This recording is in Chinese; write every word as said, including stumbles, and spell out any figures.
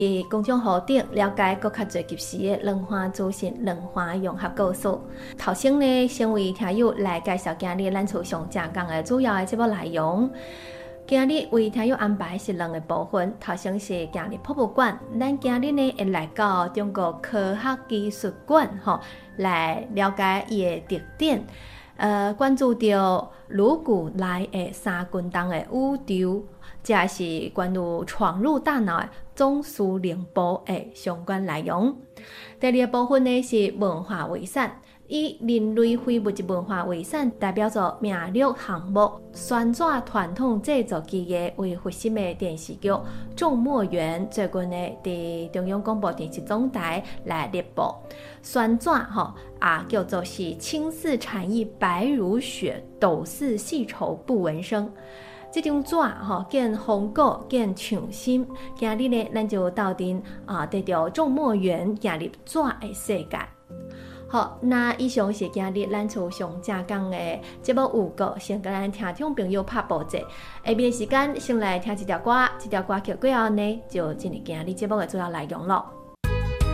伫公众号顶了解更较侪及时的卵花资讯、卵花融合故事。头先呢，先为听友来介绍今日咱厝上正讲的主要的节目内容。今日为听友安排是两个部分，头先是今日博物馆，咱今日呢会来到中国科学技术馆，吼，来了解伊的特点。呃，关注到颅骨内的三滚动的宇宙，这是关于闯入大脑的总司令部的相关内容。第二个部分呢是文化遗产。以人类非物质文化遗产代表着命录项目旋转传统制作技艺为核心的电视剧《众墨园》，最近呢伫中央广播电视总台来热播。旋转吼啊叫做是青似蝉翼白如雪，抖似细绸不闻声。这张纸吼见风骨见唱心，今日呢咱就斗阵啊，得到《众墨园》行入纸的世界。好，那以上是今日咱厝上正讲的节目预告，先跟咱听众朋友拍报者。下面的时间先来听一条歌，这条歌曲过后呢，就进入今日节目的主要内容了。